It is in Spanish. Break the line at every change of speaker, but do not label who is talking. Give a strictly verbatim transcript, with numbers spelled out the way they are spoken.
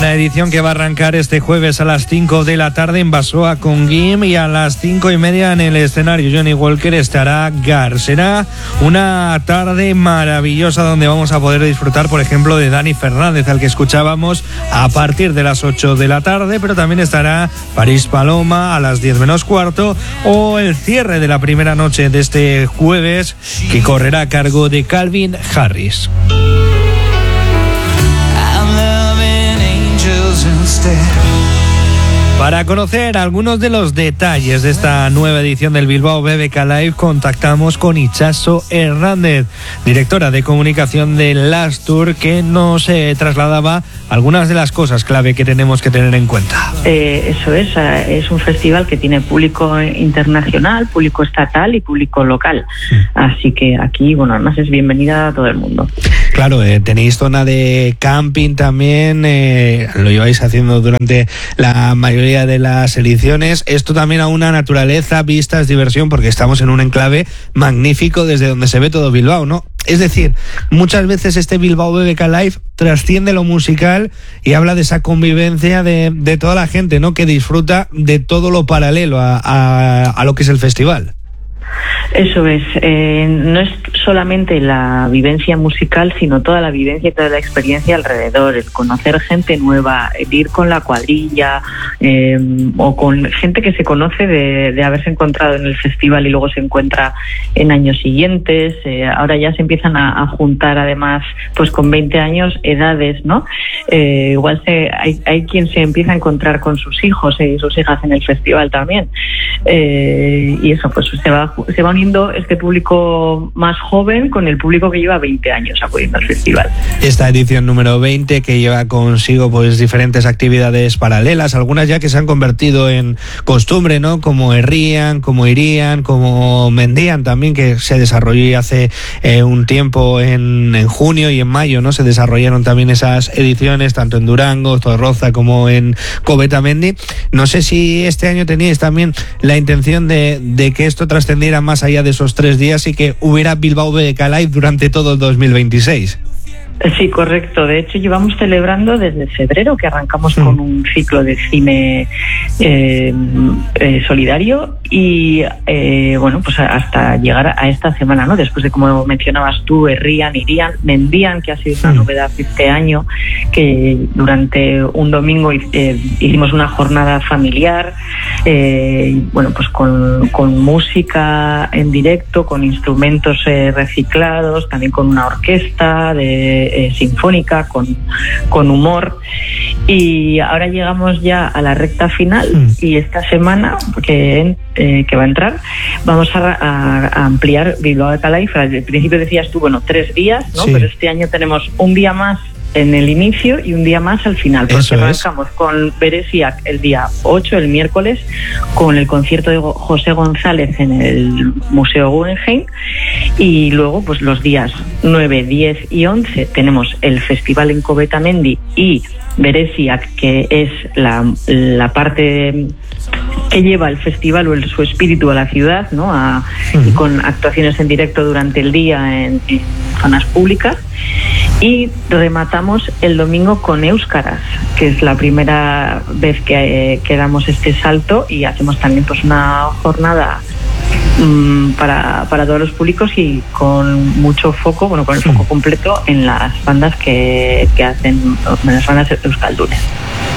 la edición que va a arrancar este jueves a las cinco de la tarde en Basoa con Guim, y a las cinco y media en el escenario Johnny Walker estará Gar. Será una tarde maravillosa donde vamos a poder disfrutar, por ejemplo, de Dani Fernández, al que escuchábamos a partir de las ocho de la tarde, pero también estará París Paloma a las diez menos cuarto, o el cierre de la primera noche de este jueves, que correrá a cargo de Calvin Harris. Para conocer algunos de los detalles de esta nueva edición del Bilbao B B K Live, contactamos con Itxaso Hernández, directora de comunicación de Last Tour, que nos eh, trasladaba algunas de las cosas clave que tenemos que tener en cuenta.
Eh, eso es, es un festival que tiene público internacional, público estatal y público local. Sí. Así que aquí, bueno, además es bienvenida a todo el mundo.
Claro, eh, tenéis zona de camping también, eh, lo lleváis haciendo durante la mayoría de las ediciones. Esto también a una naturaleza, vistas, diversión, porque estamos en un enclave magnífico desde donde se ve todo Bilbao, ¿no? Es decir, muchas veces este Bilbao B B K Live trasciende lo musical y habla de esa convivencia de, de toda la gente, ¿no?, que disfruta de todo lo paralelo a, a, a lo que es el festival.
Eso es, eh, no es solamente la vivencia musical, sino toda la vivencia y toda la experiencia alrededor, el conocer gente nueva, el ir con la cuadrilla eh, o con gente que se conoce de, de haberse encontrado en el festival y luego se encuentra en años siguientes. Eh, ahora ya se empiezan a, a juntar, además, pues con veinte años, edades, ¿no? Eh, igual se, hay, hay quien se empieza a encontrar con sus hijos y sus hijas en el festival también. Eh, y eso, pues se va se va uniendo este público más joven con el público que lleva veinte años acudiendo al festival.
Esta edición número veinte, que lleva consigo pues diferentes actividades paralelas, algunas ya que se han convertido en costumbre, ¿no?, como Herrían, como Irían, como Mendían también, que se desarrolló hace eh, un tiempo en, en junio y en mayo, ¿no? Se desarrollaron también esas ediciones tanto en Durango, Zorroza, como en Covetamendi. No sé si este año teníais también la intención de, de que esto trascendiera más allá de esos tres días y que hubiera Bilbao B B K Live durante todo el dos mil veintiséis.
Sí, correcto. De hecho, llevamos celebrando desde febrero, que arrancamos mm. con un ciclo de cine eh, eh, solidario y, eh, bueno, pues hasta llegar a esta semana, ¿no? Después de, como mencionabas tú, Herrían, Irían, Mendían, que ha sido una mm. novedad este año, que durante un domingo eh, hicimos una jornada familiar, eh, bueno, pues con, con música en directo, con instrumentos eh, reciclados, también con una orquesta de Eh, sinfónica, con, con humor, y ahora llegamos ya a la recta final mm. y esta semana que, eh, que va a entrar vamos a, a, a ampliar Bilbao B B K Live. Al principio decías tú, bueno, tres días, ¿no? Sí. Pero este año tenemos un día más en el inicio y un día más al final, porque arrancamos con Beresiak el día ocho, el miércoles, con el concierto de José González en el Museo Guggenheim, y luego pues los días nueve, diez y once tenemos el festival en Covetamendi y Beresiak, que es la, la parte que lleva el festival o el, su espíritu a la ciudad, ¿no? A, uh-huh. y con actuaciones en directo durante el día en, en zonas públicas. Y rematamos el domingo con Euskaraz, que es la primera vez que, eh, que damos este salto, y hacemos también pues una jornada mmm, para, para todos los públicos y con mucho foco, bueno, con el foco completo en las bandas que, que hacen, en las bandas euskaldunes.